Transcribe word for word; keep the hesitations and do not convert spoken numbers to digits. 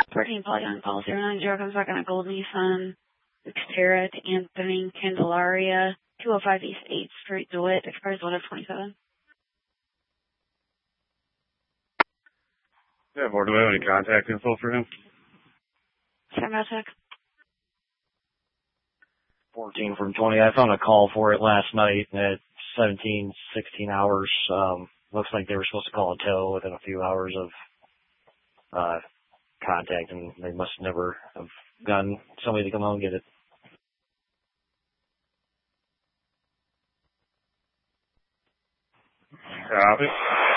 fourteen Polygon Call zero nine zero comes back on a gold Nissan Xterra to Anthony Candelaria, two oh five East eighth Street, DeWitt, expires one of twenty-seven. Yeah, board, do we have any contact info for him? Sematic. fourteen from twenty. I found a call for it last night at seventeen, sixteen hours. Um, looks like they were supposed to call a tow within a few hours of uh, contact, and they must never have gotten somebody to come out and get it. Copy.